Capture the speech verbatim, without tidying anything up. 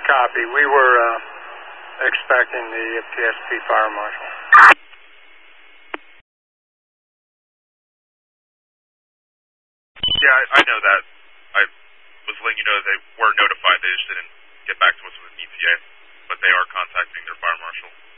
Copy. We were uh, expecting the P S P fire marshal. Yeah, I, I know that. I was letting you know they were notified. They just didn't get back to us with an E T A, but they are contacting their fire marshal.